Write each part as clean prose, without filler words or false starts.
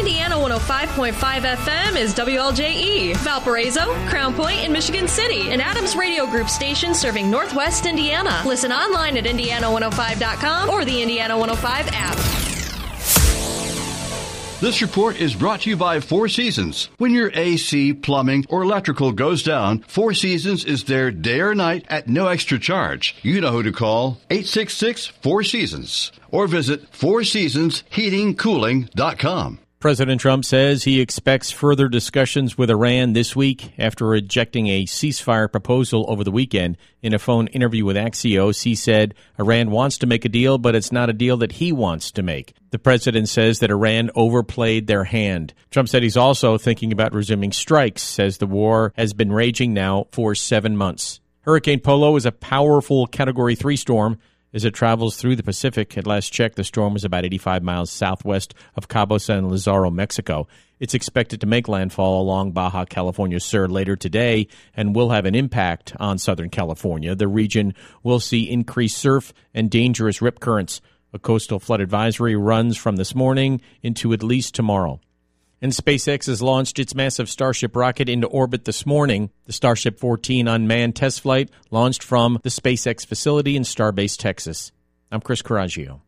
Indiana 105.5 FM is WLJE, Valparaiso, Crown Point, and Michigan City, an Adams Radio Group station serving Northwest Indiana. Listen online at Indiana105.com or the Indiana 105 app. This report is brought to you by Four Seasons. When your AC, plumbing, or electrical goes down, Four Seasons is there day or night at no extra charge. You know who to call, 866-4SEASONS, or visit fourseasonsheatingcooling.com. President Trump says he expects further discussions with Iran this week after rejecting a ceasefire proposal over the weekend. In a phone interview with Axios, he said Iran wants to make a deal, but it's not a deal that he wants to make. The president says that Iran overplayed their hand. Trump said he's also thinking about resuming strikes, as the war has been raging now for 7 months. Hurricane Polo is a powerful Category 3 storm. As it travels through the Pacific, at last check, the storm was about 85 miles southwest of Cabo San Lazaro, Mexico. It's expected to make landfall along Baja California Sur later today and will have an impact on Southern California. The region will see increased surf and dangerous rip currents. A coastal flood advisory runs from this morning into at least tomorrow. And SpaceX has launched its massive Starship rocket into orbit this morning. The Starship 14 unmanned test flight launched from the SpaceX facility in Starbase, Texas. I'm Chris Coraggio.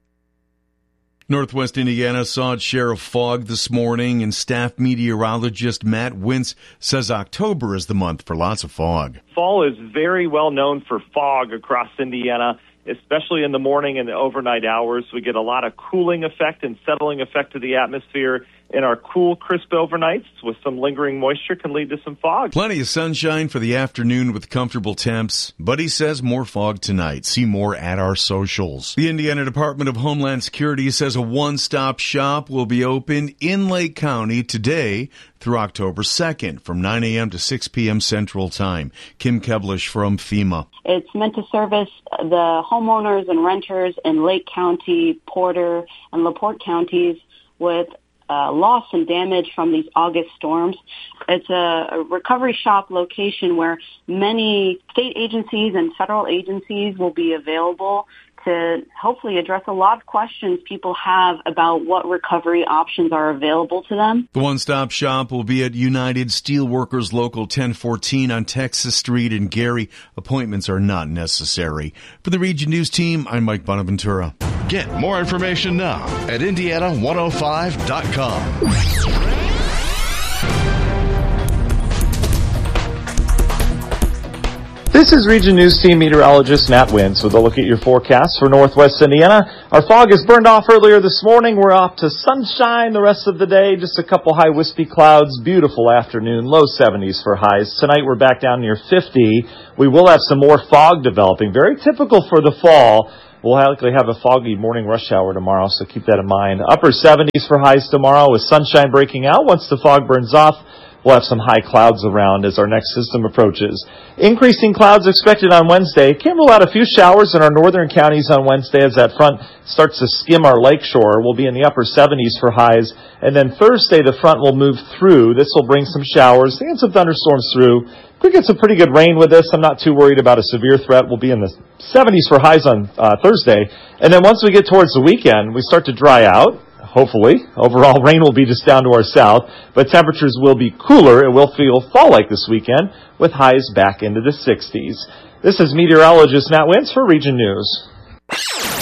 Northwest Indiana saw its share of fog this morning, and staff meteorologist Matt Wintz says October is the month for lots of fog. Fall is very well known for fog across Indiana, especially in the morning and the overnight hours. We get a lot of cooling effect and settling effect to the atmosphere, and our cool, crisp overnights with some lingering moisture can lead to some fog. Plenty of sunshine for the afternoon with comfortable temps, but he says more fog tonight. See more at our socials. The Indiana Department of Homeland Security says a one-stop shop will be open in Lake County today through October 2nd from 9 a.m. to 6 p.m. Central Time. Kim Keblish from FEMA. It's meant to service the homeowners and renters in Lake County, Porter, and LaPorte counties with loss and damage from these August storms. It's a recovery shop location where many state agencies and federal agencies will be available to hopefully address a lot of questions people have about what recovery options are available to them. The one-stop shop will be at United Steelworkers Local 1014 on Texas Street in Gary. Appointments are not necessary. For the Region News team, I'm Mike Bonaventura. Get more information now at Indiana105.com. This is Region News Team meteorologist Matt Wintz with a look at your forecast for Northwest Indiana. Our fog is burned off earlier this morning. We're off to sunshine the rest of the day. Just a couple high wispy clouds. Beautiful afternoon. Low 70s for highs. Tonight we're back down near 50. We will have some more fog developing. Very typical for the fall. We'll likely have a foggy morning rush hour tomorrow, so keep that in mind. Upper 70s for highs tomorrow with sunshine breaking out. Once the fog burns off, we'll have some high clouds around as our next system approaches. Increasing clouds expected on Wednesday. Can't rule out a few showers in our northern counties on Wednesday as that front starts to skim our lakeshore. We'll be in the upper 70s for highs. And then Thursday, the front will move through. This will bring some showers and some thunderstorms through. Could get some pretty good rain with this. I'm not too worried about a severe threat. We'll be in the 70s for highs on Thursday. And then once we get towards the weekend, we start to dry out. Hopefully. Overall, rain will be just down to our south, but temperatures will be cooler. It will feel fall-like this weekend with highs back into the 60s. This is meteorologist Matt Wintz for Region News.